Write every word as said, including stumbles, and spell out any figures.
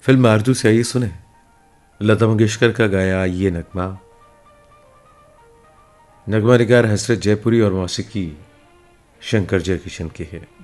Film आरजू से आइए सुने लता मंगेशकर का गाया ये नगमा। नगमा निगार हसरत जयपुरी और मौसीकी शंकर जयकिशन की है।